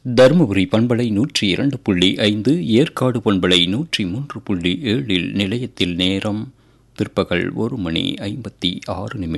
தருமபுரி பண்பலை 102.5, ஏற்காடு பண்பலை 103.7 நிலையத்தில் நேரம் பிற்பகல் 1:56